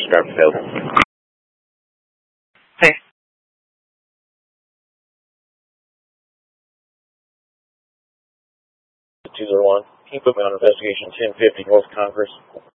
Scarp available. Hey. 201. Can you put me on investigation 1050 North Congress?